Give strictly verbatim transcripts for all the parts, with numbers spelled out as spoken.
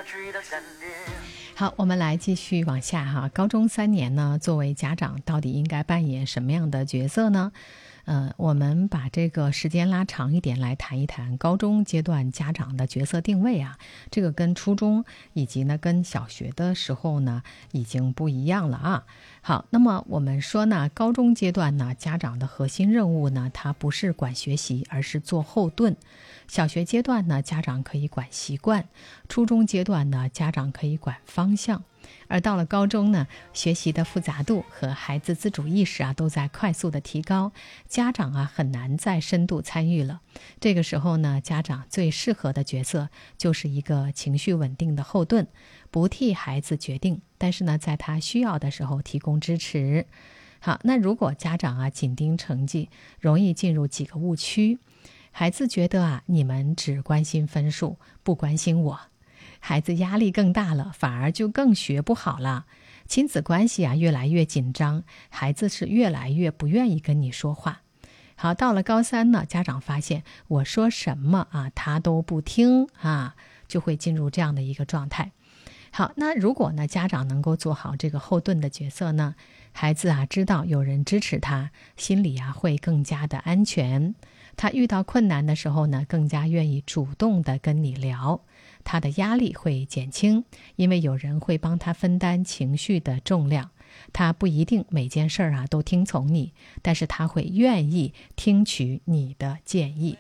好，我们来继续往下哈。高中三年呢，作为家长到底应该扮演什么样的角色呢？呃，我们把这个时间拉长一点来谈一谈高中阶段家长的角色定位啊，这个跟初中以及呢跟小学的时候呢已经不一样了啊。好，那么我们说呢，高中阶段呢，家长的核心任务呢，它不是管学习，而是做后盾。小学阶段呢，家长可以管习惯；初中阶段呢，家长可以管方向。而到了高中呢，学习的复杂度和孩子自主意识啊都在快速的提高，家长啊很难再深度参与了。这个时候呢，家长最适合的角色就是一个情绪稳定的后盾，不替孩子决定，但是呢，在他需要的时候提供支持。好，那如果家长啊紧盯成绩，容易进入几个误区。孩子觉得啊，你们只关心分数，不关心我。孩子压力更大了，反而就更学不好了。亲子关系啊越来越紧张，孩子是越来越不愿意跟你说话。好，到了高三呢，家长发现我说什么啊，他都不听啊，就会进入这样的一个状态。好，那如果呢，家长能够做好这个后盾的角色呢，孩子啊知道有人支持他，心里啊会更加的安全。他遇到困难的时候呢，更加愿意主动的跟你聊，他的压力会减轻，因为有人会帮他分担情绪的重量。他不一定每件事啊都听从你，但是他会愿意听取你的建议。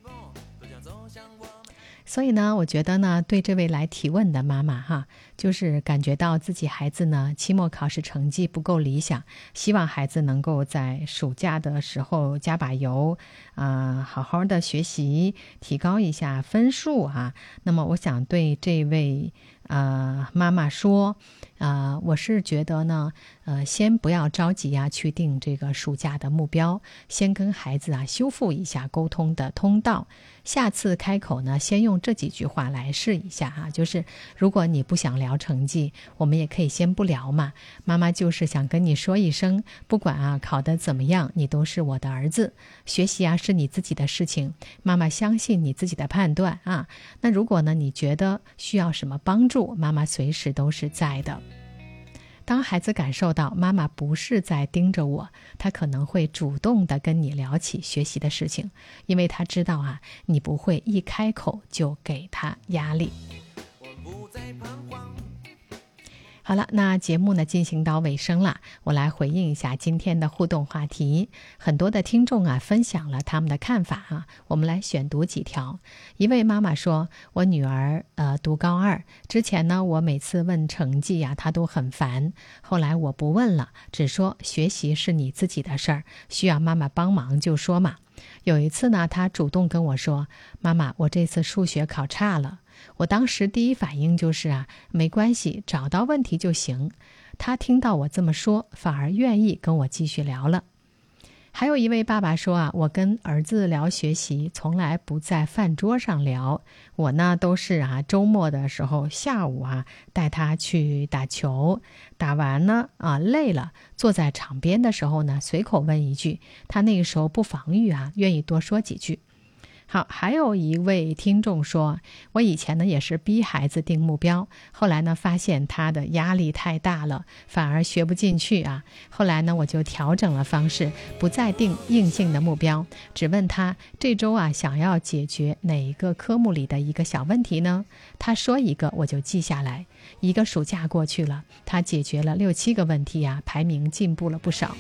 所以呢，我觉得呢，对这位来提问的妈妈哈，就是感觉到自己孩子呢期末考试成绩不够理想，希望孩子能够在暑假的时候加把油啊、呃，好好的学习，提高一下分数啊。那么我想对这位呃妈妈说，呃，我是觉得呢，呃，先不要着急啊，去定这个暑假的目标，先跟孩子啊修复一下沟通的通道。下次开口呢，先用这几句话来试一下哈、啊，就是如果你不想聊成绩，我们也可以先不聊嘛。妈妈就是想跟你说一声，不管啊考得怎么样，你都是我的儿子，学习啊是你自己的事情，妈妈相信你自己的判断啊。那如果呢你觉得需要什么帮助，妈妈随时都是在的。当孩子感受到妈妈不是在盯着我，他可能会主动的跟你聊起学习的事情，因为他知道啊，你不会一开口就给他压力。好了，那节目呢进行到尾声了，我来回应一下今天的互动话题。很多的听众啊分享了他们的看法啊，我们来选读几条。一位妈妈说，我女儿呃读高二，之前呢我每次问成绩呀、啊，她都很烦，后来我不问了，只说学习是你自己的事儿，需要妈妈帮忙就说嘛。有一次呢，她主动跟我说，妈妈，我这次数学考差了。我当时第一反应就是啊，没关系，找到问题就行。他听到我这么说，反而愿意跟我继续聊了。还有一位爸爸说啊，我跟儿子聊学习，从来不在饭桌上聊。我呢都是啊，周末的时候下午啊带他去打球，打完呢啊累了，坐在场边的时候呢随口问一句，他那个时候不防御啊，愿意多说几句。好，还有一位听众说，我以前呢也是逼孩子定目标，后来呢发现他的压力太大了，反而学不进去啊。后来呢我就调整了方式，不再定硬性的目标，只问他这周啊想要解决哪一个科目里的一个小问题呢？他说一个我就记下来。一个暑假过去了，他解决了六七个问题啊，排名进步了不少。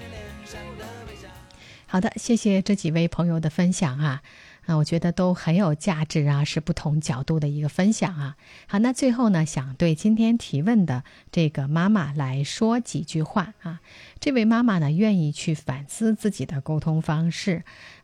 好的，谢谢这几位朋友的分享啊。啊，我觉得都很有价值啊，是不同角度的一个分享啊。好，那最后呢，想对今天提问的这个妈妈来说几句话啊。这位妈妈呢，愿意去反思自己的沟通方式，